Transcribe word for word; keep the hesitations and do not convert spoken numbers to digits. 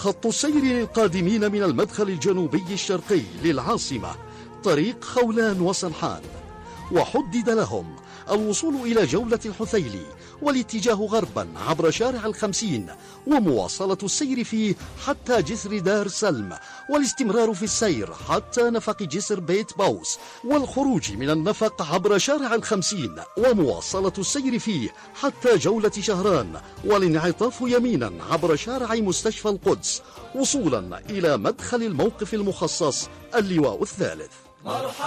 خط السير للقادمين من المدخل الجنوبي الشرقي للعاصمة طريق خولان وسنحان، وحدد لهم الوصول إلى جولة الحثيلي والاتجاه غربا عبر شارع الخمسين ومواصلة السير فيه حتى جسر دار سلم، والاستمرار في السير حتى نفق جسر بيت باوس، والخروج من النفق عبر شارع الخمسين ومواصلة السير فيه حتى جولة شهران، والانعطاف يمينا عبر شارع مستشفى القدس وصولا إلى مدخل الموقف المخصص اللواء الثالث.